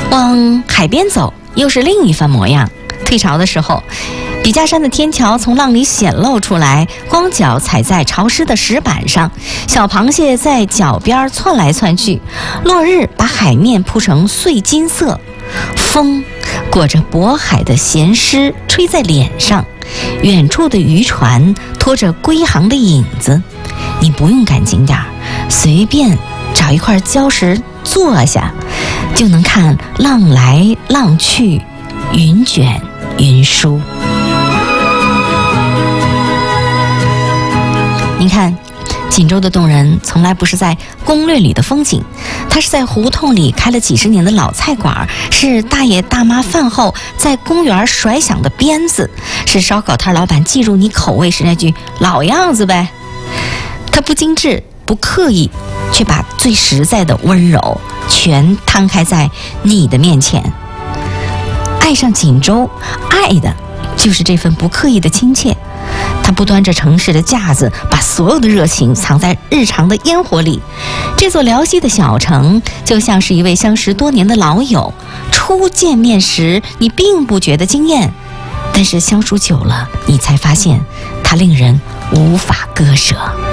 往海边走又是另一番模样。退潮的时候，笔架山的天桥从浪里显露出来，光脚踩在潮湿的石板上，小螃蟹在脚边窜来窜去。落日把海面铺成碎金色，风裹着渤海的咸湿吹在脸上，远处的渔船拖着归航的影子。你不用赶景点，随便找一块礁石坐下，就能看浪来浪去，云卷云舒。你看，锦州的动人从来不是在攻略里的风景，它是在胡同里开了几十年的老菜馆，是大爷大妈饭后在公园甩响的鞭子，是烧烤摊老板记住你口味时那句老样子呗。它不精致不刻意，却把最实在的温柔全摊开在你的面前。爱上锦州，爱的就是这份不刻意的亲切。他不端着城市的架子，把所有的热情藏在日常的烟火里。这座辽西的小城就像是一位相识多年的老友，初见面时你并不觉得惊艳，但是相处久了，你才发现它令人无法割舍。